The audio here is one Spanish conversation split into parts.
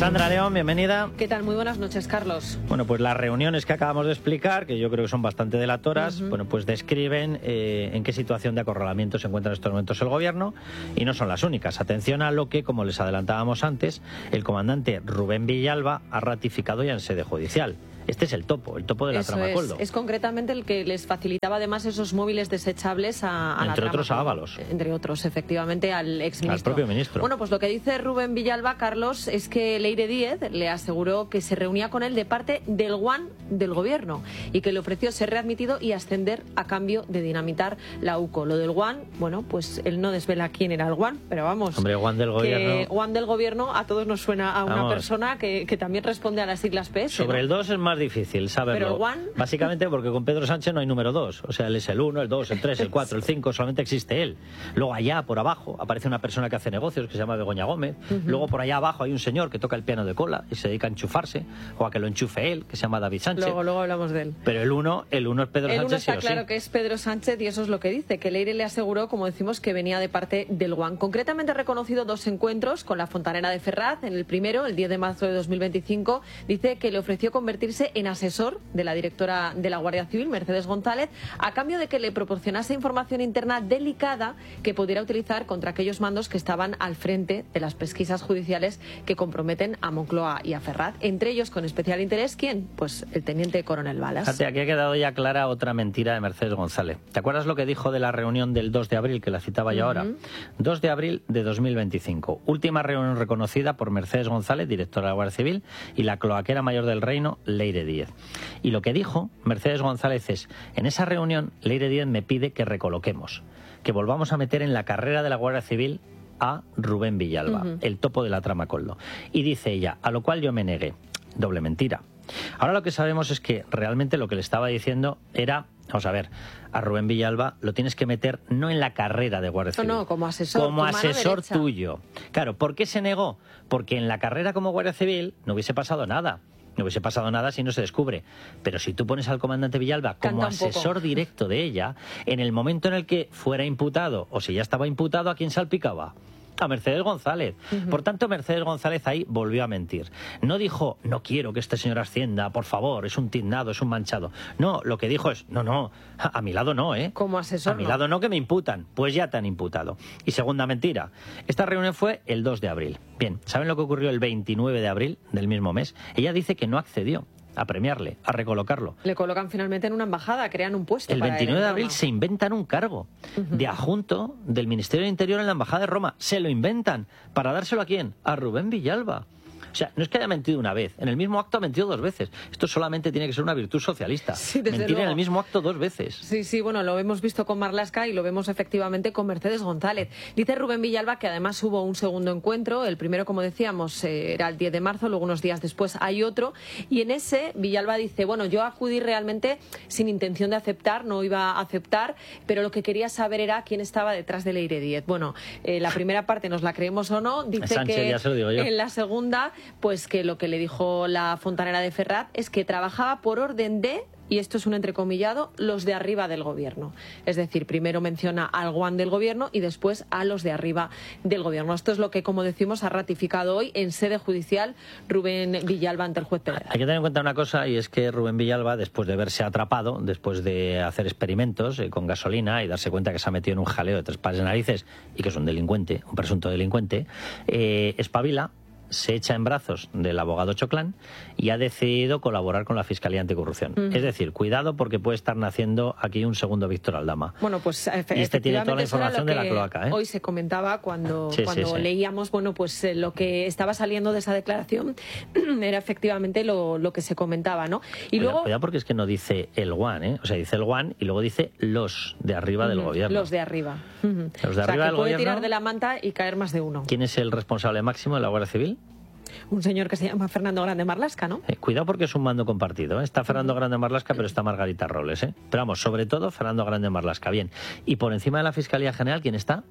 Sandra León, bienvenida. ¿Qué tal? Muy buenas noches, Carlos. Bueno, pues las reuniones que acabamos de explicar, que yo creo que son bastante delatoras, bueno, pues describen en qué situación de acorralamiento se encuentra en estos momentos el gobierno, y no son las únicas. Atención a lo que, como les adelantábamos antes, el comandante Rubén Villalba ha ratificado ya en sede judicial. Este es el topo de la trama Coldo. Es concretamente el que les facilitaba además esos móviles desechables a la entre otros a Ábalos. Entre otros, efectivamente, al exministro. Al propio ministro. Bueno, pues lo que dice Rubén Villalba, Carlos, es que Leire Díez le aseguró que se reunía con él de parte del guan del gobierno y que le ofreció ser readmitido y ascender a cambio de dinamitar la UCO. Lo del guan, bueno, pues él no desvela quién era el guan, pero vamos. Hombre, guan del gobierno. Que guan del gobierno a todos nos suena a una persona que también responde a las siglas PS. Sobre el 2 es más difícil saberlo. Pero el guan... Básicamente porque con Pedro Sánchez no hay número 2. O sea, él es el 1, el 2, el 3, el 4, el 5, solamente existe él. Luego allá, por abajo, aparece una persona que hace negocios que se llama Begoña Gómez. Luego por allá abajo hay un señor que toca el piano de cola y se dedica a enchufarse, o a que lo enchufe él, que se llama David Sánchez. Luego hablamos de él. Pero el 1 es Pedro Sánchez. El 1 está sí claro que es Pedro Sánchez, y eso es lo que dice, que Leire le aseguró, como decimos, que venía de parte del guan. Concretamente ha reconocido 2 encuentros con la fontanera de Ferraz. En el primero, el 10 de marzo de 2025, dice que le ofreció convertirse en asesor de la directora de la Guardia Civil, Mercedes González, a cambio de que le proporcionase información interna delicada que pudiera utilizar contra aquellos mandos que estaban al frente de las pesquisas judiciales que comprometen a Moncloa y a Ferraz. Entre ellos, con especial interés, ¿quién? Pues el teniente coronel Balas. Fíjate, aquí ha quedado ya clara otra mentira de Mercedes González. ¿Te acuerdas lo que dijo de la reunión del 2 de abril, que la citaba yo ahora? 2 de abril de 2025. Última reunión reconocida por Mercedes González, directora de la Guardia Civil, y la cloaquera mayor del reino, Leire Díez. Y lo que dijo Mercedes González es: en esa reunión Leire Díez me pide que recoloquemos, que volvamos a meter en la carrera de la Guardia Civil a Rubén Villalba, el topo de la trama Coldo. Y dice ella, a lo cual yo me negué. Doble mentira. Ahora lo que sabemos es que realmente lo que le estaba diciendo era, vamos a ver, a Rubén Villalba lo tienes que meter no en la carrera de Guardia Civil. No, como asesor. Como asesor tuyo. Claro, ¿por qué se negó? Porque en la carrera como Guardia Civil no hubiese pasado nada. No hubiese pasado nada si no se descubre. Pero si tú pones al comandante Villalba como asesor directo de ella, en el momento en el que fuera imputado, o si ya estaba imputado, ¿a quién salpicaba? A Mercedes González. Por tanto, Mercedes González ahí volvió a mentir. No dijo, no quiero que este señor ascienda, por favor, es un tiznado, es un manchado. No, lo que dijo es, no, a mi lado no, ¿eh? Como asesor a mi lado no, que me imputan. Pues ya te han imputado. Y segunda mentira, esta reunión fue el 2 de abril. Bien, ¿saben lo que ocurrió el 29 de abril del mismo mes? Ella dice que no accedió a premiarle, a recolocarlo. Le colocan finalmente en una embajada, crean un puesto. El 29 de abril se inventan un cargo de adjunto del Ministerio del Interior en la embajada de Roma. Se lo inventan. ¿Para dárselo a quién? A Rubén Villalba. O sea, no es que haya mentido una vez, en el mismo acto ha mentido 2 veces. Esto solamente tiene que ser una virtud socialista. Sí, mentir luego. En el mismo acto 2 veces. Sí, bueno, lo hemos visto con Marlaska y lo vemos efectivamente con Mercedes González. Dice Rubén Villalba que además hubo un segundo encuentro. El primero, como decíamos, era el 10 de marzo, luego unos días después hay otro. Y en ese, Villalba dice, bueno, yo acudí realmente sin intención de aceptar, no iba a aceptar, pero lo que quería saber era quién estaba detrás de Leire Díez. Bueno, la primera parte nos la creemos o no. Dice Sánchez, que ya se lo digo yo. En la segunda, pues que lo que le dijo la fontanera de Ferraz es que trabajaba por orden de, y esto es un entrecomillado, los de arriba del gobierno. Es decir, primero menciona al guan del gobierno y después a los de arriba del gobierno. Esto es lo que, como decimos, ha ratificado hoy en sede judicial Rubén Villalba ante el juez Pérez. Hay que tener en cuenta una cosa, y es que Rubén Villalba, después de verse atrapado, después de hacer experimentos con gasolina y darse cuenta que se ha metido en un jaleo de 3 pares de narices y que es un delincuente, un presunto delincuente, espabila, se echa en brazos del abogado Choclán y ha decidido colaborar con la Fiscalía Anticorrupción. Es decir, cuidado, porque puede estar naciendo aquí un segundo Víctor Aldama. Bueno, pues y este tiene toda la información de la cloaca, ¿eh? Hoy se comentaba cuando sí. leíamos, bueno, pues lo que estaba saliendo de esa declaración era efectivamente lo que se comentaba, ¿no? Y cuidado, porque es que no dice el guan, ¿eh? O sea, dice el guan y luego dice los de arriba del gobierno. Los de arriba. Los de arriba del puede gobierno. Tirar de la manta y caer más de uno. ¿Quién es el responsable máximo de la Guardia Civil? Un señor que se llama Fernando Grande Marlaska, ¿no? Cuidado, porque es un mando compartido, ¿eh? Está Fernando Grande Marlaska, pero está Margarita Robles, ¿eh? Pero vamos, sobre todo Fernando Grande Marlaska. Bien. Y por encima de la Fiscalía General, ¿quién está?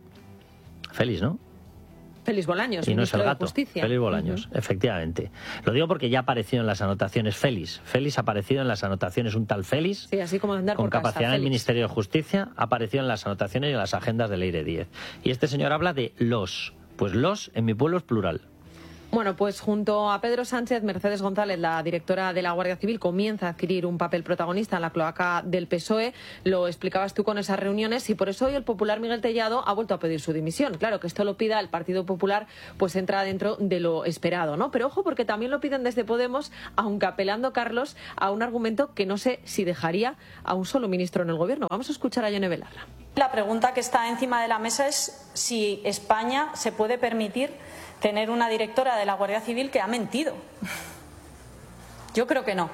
Félix, ¿no? Félix Bolaños, y no es el gato, Justicia. Félix Bolaños, efectivamente. Lo digo porque ya ha aparecido en las anotaciones Félix ha aparecido en las anotaciones, un tal Félix, sí, así como andar con por capacidad casa, en el Ministerio de Justicia, ha aparecido en las anotaciones y en las agendas de Leire Díez. Y este señor habla de los. Pues los, en mi pueblo es plural. Bueno, pues junto a Pedro Sánchez, Mercedes González, la directora de la Guardia Civil, comienza a adquirir un papel protagonista en la cloaca del PSOE. Lo explicabas tú con esas reuniones y por eso hoy el popular Miguel Tellado ha vuelto a pedir su dimisión. Claro, que esto lo pida el Partido Popular, pues entra dentro de lo esperado, ¿no? Pero ojo, porque también lo piden desde Podemos, aunque apelando, Carlos, a un argumento que no sé si dejaría a un solo ministro en el Gobierno. Vamos a escuchar a Yone Belarra. La pregunta que está encima de la mesa es si España se puede permitir tener una directora de la Guardia Civil que ha mentido. Yo creo que no,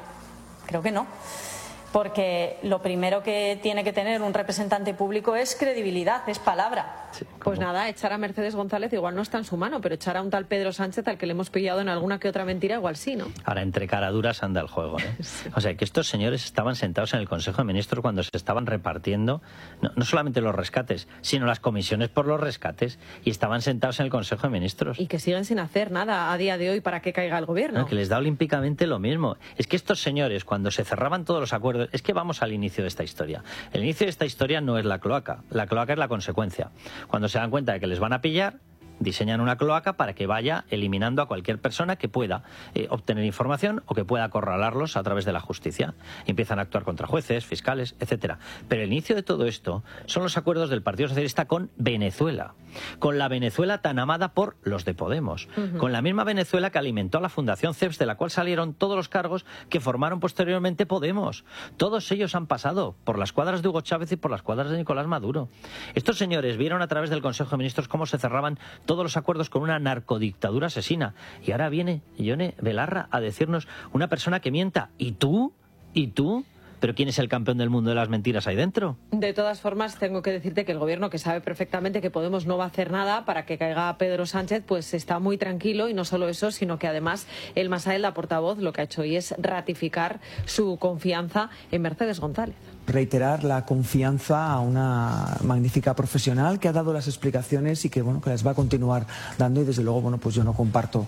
porque lo primero que tiene que tener un representante público es credibilidad, es palabra. Sí, pues nada, echar a Mercedes González igual no está en su mano, pero echar a un tal Pedro Sánchez al que le hemos pillado en alguna que otra mentira igual sí, ¿no? Ahora, entre caraduras anda el juego, ¿eh? Sí. O sea, que estos señores estaban sentados en el Consejo de Ministros cuando se estaban repartiendo no solamente los rescates, sino las comisiones por los rescates, y estaban sentados en el Consejo de Ministros. Y que siguen sin hacer nada a día de hoy para que caiga el Gobierno. No, que les da olímpicamente lo mismo. Es que estos señores, cuando se cerraban todos los acuerdos, es que vamos al inicio de esta historia. El inicio de esta historia no es la cloaca es la consecuencia. Cuando se dan cuenta de que les van a pillar, diseñan una cloaca para que vaya eliminando a cualquier persona que pueda obtener información o que pueda acorralarlos a través de la justicia. Y empiezan a actuar contra jueces, fiscales, etcétera. Pero el inicio de todo esto son los acuerdos del Partido Socialista con Venezuela. Con la Venezuela tan amada por los de Podemos. Con la misma Venezuela que alimentó a la Fundación CEPS, de la cual salieron todos los cargos que formaron posteriormente Podemos. Todos ellos han pasado por las cuadras de Hugo Chávez y por las cuadras de Nicolás Maduro. Estos señores vieron a través del Consejo de Ministros cómo se cerraban todos los acuerdos con una narcodictadura asesina. Y ahora viene Yone Belarra a decirnos una persona que mienta. ¿Y tú? ¿Y tú? ¿Pero quién es el campeón del mundo de las mentiras ahí dentro? De todas formas, tengo que decirte que el Gobierno, que sabe perfectamente que Podemos no va a hacer nada para que caiga Pedro Sánchez, pues está muy tranquilo, y no solo eso, sino que además el Masael, la portavoz, lo que ha hecho hoy es ratificar su confianza en Mercedes González. Reiterar la confianza a una magnífica profesional que ha dado las explicaciones y que, bueno, que las va a continuar dando, y desde luego, bueno, pues yo no comparto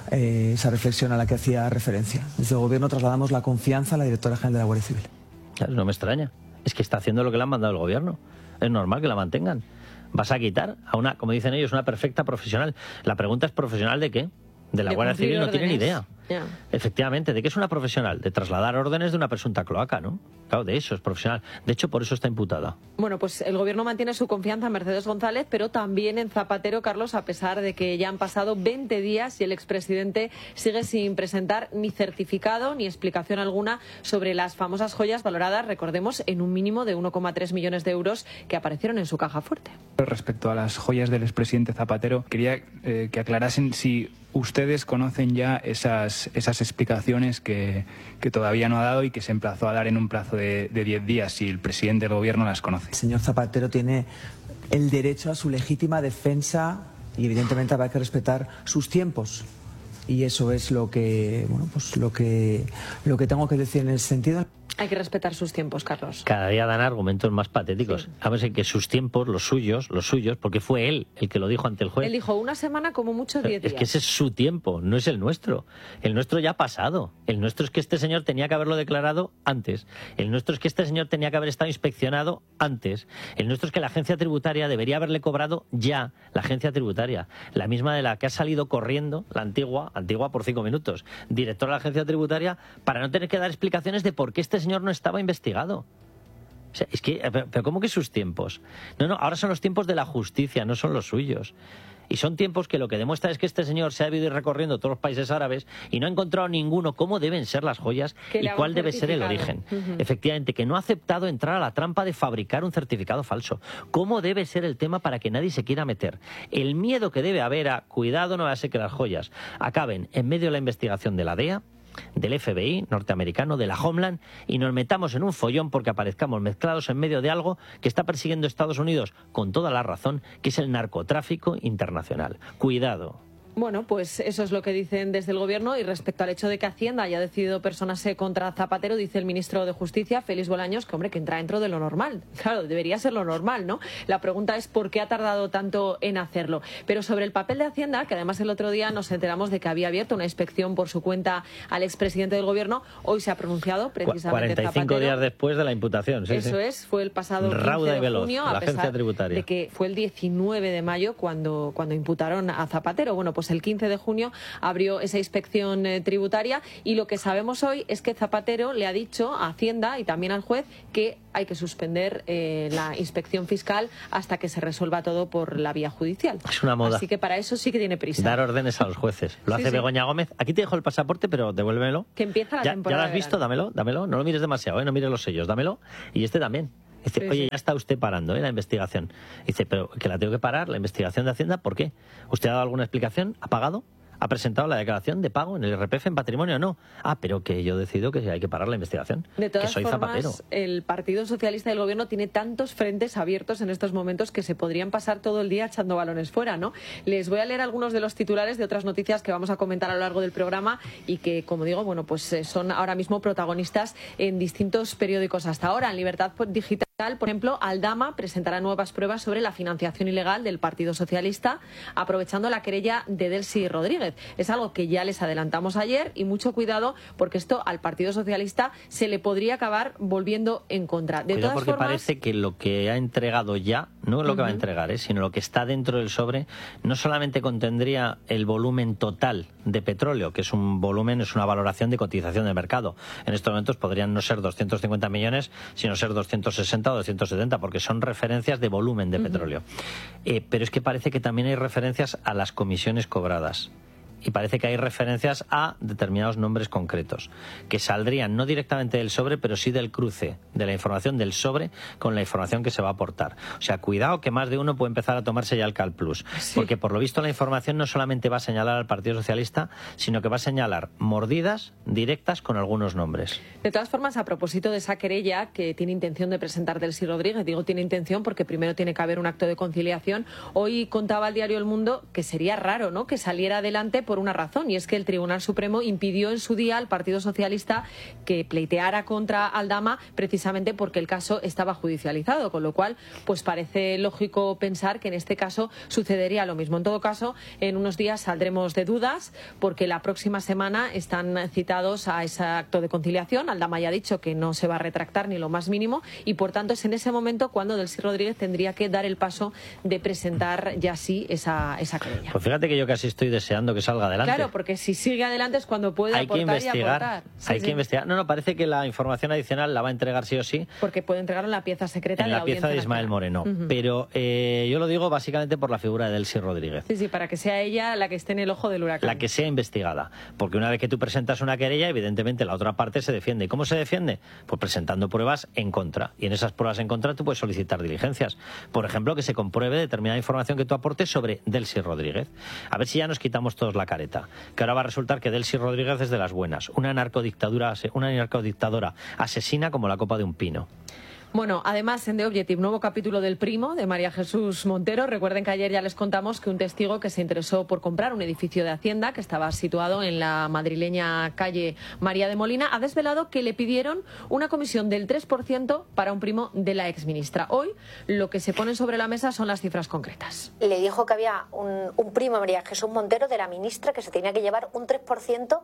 esa reflexión a la que hacía referencia. Desde el Gobierno trasladamos la confianza a la directora general de la Guardia Civil. Claro, no me extraña. Es que está haciendo lo que le han mandado el Gobierno. Es normal que la mantengan. Vas a quitar a una, como dicen ellos, una perfecta profesional. La pregunta es, ¿profesional de qué? De la Guardia Civil no tienen idea. Yeah. Efectivamente, ¿de qué es una profesional? De trasladar órdenes de una presunta cloaca, ¿no? Claro, de eso es profesional. De hecho, por eso está imputada. Bueno, pues el Gobierno mantiene su confianza en Mercedes González, pero también en Zapatero, Carlos, a pesar de que ya han pasado 20 días y el expresidente sigue sin presentar ni certificado ni explicación alguna sobre las famosas joyas valoradas, recordemos, en un mínimo de 1,3 millones de euros que aparecieron en su caja fuerte. Respecto a las joyas del expresidente Zapatero, quería que aclarasen si ustedes conocen ya esas explicaciones que todavía no ha dado y que se emplazó a dar en un plazo de 10 días, si el presidente del Gobierno las conoce. El señor Zapatero tiene el derecho a su legítima defensa y evidentemente habrá que respetar sus tiempos. Y eso es lo que, bueno, pues lo que tengo que decir en ese sentido. Hay que respetar sus tiempos, Carlos. Cada día dan argumentos más patéticos. Sí. A ver, que sus tiempos, los suyos, porque fue él el que lo dijo ante el juez. Él dijo una semana, como mucho 10 días. Es que ese es su tiempo, no es el nuestro. El nuestro ya ha pasado. El nuestro es que este señor tenía que haberlo declarado antes. El nuestro es que este señor tenía que haber estado inspeccionado antes. El nuestro es que la agencia tributaria debería haberle cobrado ya, la agencia tributaria. La misma de la que ha salido corriendo, la antigua por 5 minutos, directora de la agencia tributaria, para no tener que dar explicaciones de por qué este señor no estaba investigado. O sea, es que, pero ¿cómo que sus tiempos? No, ahora son los tiempos de la justicia, no son los suyos. Y son tiempos que lo que demuestra es que este señor se ha ido recorriendo todos los países árabes y no ha encontrado ninguno cómo deben ser las joyas y cuál debe ser el origen. Efectivamente, que no ha aceptado entrar a la trampa de fabricar un certificado falso. ¿Cómo debe ser el tema para que nadie se quiera meter? El miedo que debe haber a, cuidado, no va a ser que las joyas acaben en medio de la investigación de la DEA, del FBI norteamericano, de la Homeland, y nos metamos en un follón porque aparezcamos mezclados en medio de algo que está persiguiendo Estados Unidos con toda la razón, que es el narcotráfico internacional. Cuidado. Bueno, pues eso es lo que dicen desde el Gobierno. Y respecto al hecho de que Hacienda haya decidido personarse contra Zapatero, dice el ministro de Justicia, Félix Bolaños, que, hombre, que entra dentro de lo normal. Claro, debería ser lo normal, ¿no? La pregunta es por qué ha tardado tanto en hacerlo. Pero sobre el papel de Hacienda, que además el otro día nos enteramos de que había abierto una inspección por su cuenta al expresidente del Gobierno, hoy se ha pronunciado precisamente 45 Zapatero. Días después de la imputación. Sí, eso es, fue el pasado 15 de junio, la a agencia pesar tributaria, de que fue el 19 de mayo cuando imputaron a Zapatero. Bueno, pues pues el 15 de junio abrió esa inspección tributaria, y lo que sabemos hoy es que Zapatero le ha dicho a Hacienda y también al juez que hay que suspender la inspección fiscal hasta que se resuelva todo por la vía judicial. Es una moda. Así que para eso sí que tiene prisa. Dar órdenes a los jueces. Lo hace Begoña Gómez. Aquí te dejo el pasaporte, pero devuélvemelo. Que empieza la temporada. ¿Ya lo has visto? Dámelo. No lo mires demasiado, no mires los sellos, dámelo. Y este también. Dice, oye, ya está usted parando la investigación. Dice, pero que la tengo que parar, la investigación de Hacienda, ¿por qué? ¿Usted ha dado alguna explicación? ¿Ha pagado? ¿Ha presentado la declaración de pago en el IRPF en patrimonio o no? Ah, pero que yo decido que hay que parar la investigación. De todas que soy formas, Zapatero. El Partido Socialista del Gobierno tiene tantos frentes abiertos en estos momentos que se podrían pasar todo el día echando balones fuera, ¿no? Les voy a leer algunos de los titulares de otras noticias que vamos a comentar a lo largo del programa y que, como digo, bueno, pues son ahora mismo protagonistas en distintos periódicos hasta ahora. En Libertad Digital, por ejemplo, Aldama presentará nuevas pruebas sobre la financiación ilegal del Partido Socialista, aprovechando la querella de Delcy Rodríguez. Es algo que ya les adelantamos ayer, y mucho cuidado porque esto al Partido Socialista se le podría acabar volviendo en contra. De todas porque formas, parece que lo que ha entregado ya, no es lo que va a entregar, sino lo que está dentro del sobre, no solamente contendría el volumen total de petróleo, que es un volumen, es una valoración de cotización de mercado. En estos momentos podrían no ser 250 millones, sino ser 260 o 270, porque son referencias de volumen de petróleo. Pero es que parece que también hay referencias a las comisiones cobradas. Y parece que hay referencias a determinados nombres concretos, que saldrían no directamente del sobre, pero sí del cruce de la información del sobre con la información que se va a aportar. O sea, cuidado que más de uno puede empezar a tomarse ya el CalPlus, porque por lo visto la información no solamente va a señalar al Partido Socialista, sino que va a señalar mordidas directas con algunos nombres. De todas formas, a propósito de esa querella que tiene intención de presentar Delcy Rodríguez, digo tiene intención porque primero tiene que haber un acto de conciliación, hoy contaba el diario El Mundo que sería raro, ¿no?, que saliera adelante por una razón, y es que el Tribunal Supremo impidió en su día al Partido Socialista que pleiteara contra Aldama precisamente porque el caso estaba judicializado, con lo cual pues parece lógico pensar que en este caso sucedería lo mismo. En todo caso, en unos días saldremos de dudas porque la próxima semana están citados a ese acto de conciliación. Aldama ya ha dicho que no se va a retractar ni lo más mínimo, y por tanto es en ese momento cuando Delcy Rodríguez tendría que dar el paso de presentar ya sí esa querella. Pues fíjate que yo casi estoy deseando que salga adelante. Claro, porque si sigue adelante es cuando puede aportar y aportar. Hay que investigar. No, parece que la información adicional la va a entregar sí o sí. Porque puede entregarlo en la pieza secreta en de la pieza de Ismael Moreno. Pero yo lo digo básicamente por la figura de Delcy Rodríguez. Sí, para que sea ella la que esté en el ojo del huracán. La que sea investigada. Porque una vez que tú presentas una querella, evidentemente la otra parte se defiende. ¿Y cómo se defiende? Pues presentando pruebas en contra. Y en esas pruebas en contra tú puedes solicitar diligencias. Por ejemplo, que se compruebe determinada información que tú aportes sobre Delcy Rodríguez. A ver si ya nos quitamos todos la careta. Que ahora va a resultar que Delcy Rodríguez es de las buenas. Una narcodictadora asesina como la copa de un pino. Bueno, además en The Objective, nuevo capítulo del Primo, de María Jesús Montero. Recuerden que ayer ya les contamos que un testigo que se interesó por comprar un edificio de Hacienda que estaba situado en la madrileña calle María de Molina ha desvelado que le pidieron una comisión del 3% para un primo de la exministra. Hoy lo que se pone sobre la mesa son las cifras concretas. Le dijo que había un primo, María Jesús Montero, de la ministra, que se tenía que llevar un 3%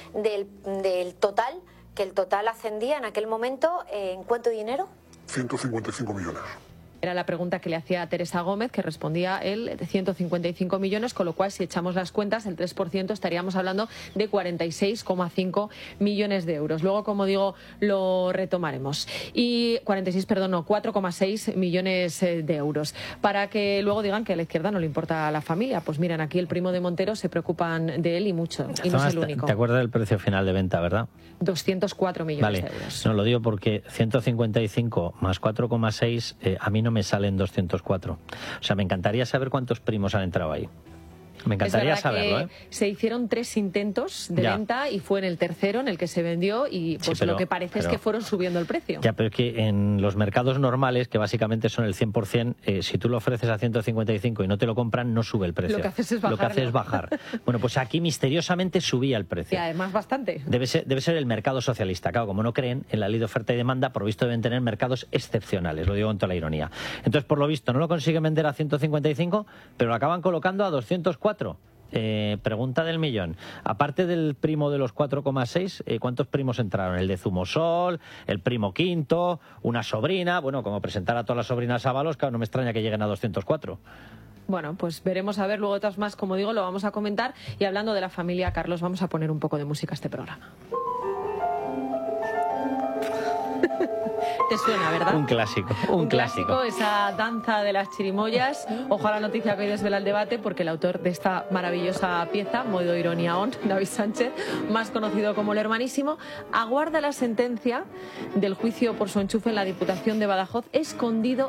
del total, que el total ascendía en aquel momento, ¿en cuánto dinero? 155 millones. Era la pregunta que le hacía Teresa Gómez, que respondía él de 155 millones, con lo cual si echamos las cuentas, el 3% estaríamos hablando de 46,5 millones de euros. Luego, como digo, lo retomaremos. Y 4,6 millones de euros. Para que luego digan que a la izquierda no le importa a la familia. Pues miren, aquí el primo de Montero se preocupan de él y mucho, y no es el único. ¿Te acuerdas del precio final de venta, verdad? 204 millones de euros. No, lo digo porque 155 más 4,6 a mí no me salen 204. O sea, me encantaría saber cuántos primos han entrado ahí. Me encantaría saberlo, Se hicieron 3 intentos de venta y fue en el tercero en el que se vendió y pues lo que parece es que fueron subiendo el precio. Ya, pero es que en los mercados normales, que básicamente son el 100%, si tú lo ofreces a 155 y no te lo compran, no sube el precio. Lo que haces es bajarlo. Lo que haces es bajar. Bueno, pues aquí misteriosamente subía el precio. Y además bastante. Debe ser el mercado socialista. Claro, como no creen en la ley de oferta y demanda, por lo visto deben tener mercados excepcionales, lo digo con toda la ironía. Entonces, por lo visto, no lo consiguen vender a 155, pero lo acaban colocando a 204. Pregunta del millón. Aparte del primo de los 4,6, ¿cuántos primos entraron? El de Zumosol, el primo quinto, una sobrina. Bueno, como presentar a todas las sobrinas Ábalos, claro, no me extraña que lleguen a 204. Bueno, pues veremos a ver luego otras más, como digo, lo vamos a comentar. Y hablando de la familia Carlos, vamos a poner un poco de música a este programa. Te suena, ¿verdad? Un clásico, un clásico. Esa danza de las chirimoyas. Ojo a la noticia que hoy desvela el debate, porque el autor de esta maravillosa pieza, Modo Ironía On, David Sánchez, más conocido como el Hermanísimo, aguarda la sentencia del juicio por su enchufe en la Diputación de Badajoz, escondido